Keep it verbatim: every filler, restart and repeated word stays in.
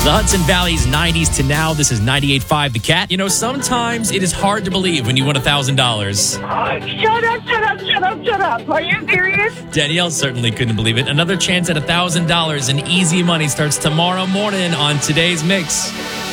The Hudson Valley's nineties to now. This is ninety-eight point five The Cat. You know, sometimes it is hard to believe when you win one thousand dollars. Oh, shut up, shut up, shut up, shut up. Are you serious? Danielle certainly couldn't believe it. Another chance at one thousand dollars in easy money starts tomorrow morning on today's Mix.